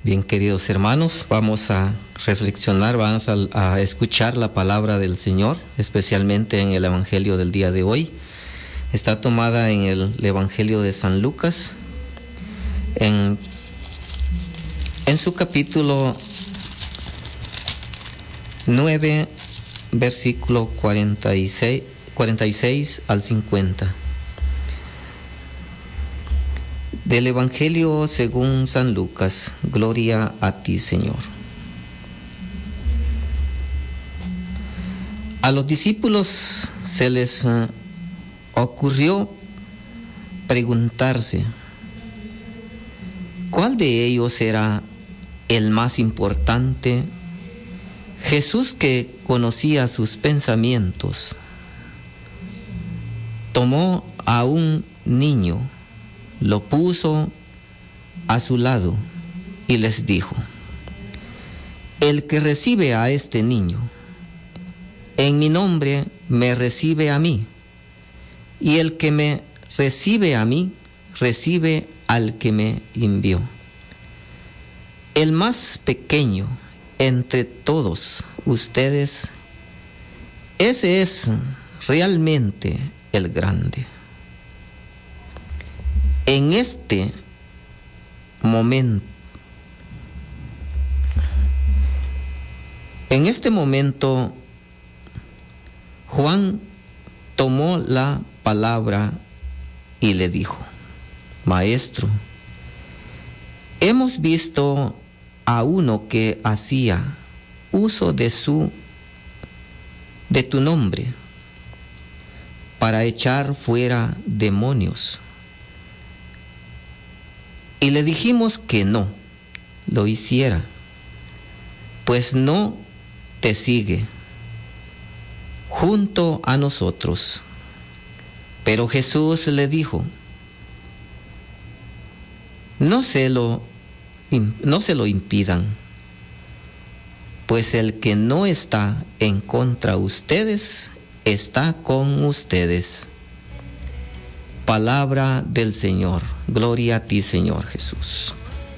Bien, queridos hermanos, vamos a reflexionar, vamos a escuchar la palabra del Señor, especialmente en el Evangelio del día de hoy. Está tomada en el Evangelio de San Lucas, en su capítulo 9, versículo 46 al 50. Del Evangelio según San Lucas. Gloria a ti, Señor. A los discípulos se les ocurrió preguntarse ¿cuál de ellos era el más importante? Jesús, que conocía sus pensamientos, tomó a un niño, lo puso a su lado y les dijo: el que recibe a este niño, en mi nombre me recibe a mí, y el que me recibe a mí, recibe al que me envió. El más pequeño entre todos ustedes, ese es realmente el grande. En este momento, Juan tomó la palabra y le dijo: Maestro, hemos visto a uno que hacía uso de tu nombre para echar fuera demonios. Y le dijimos que no lo hiciera, pues no te sigue junto a nosotros. Pero Jesús le dijo: no se lo impidan, pues el que no está en contra de ustedes, está con ustedes. Palabra del Señor. Gloria a ti, Señor Jesús.